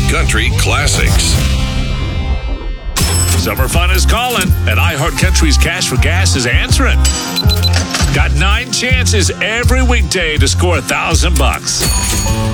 Country classics. Summer fun is calling, and iHeart Country's Cash for Gas is answering. Got 9 chances every weekday to score $1,000.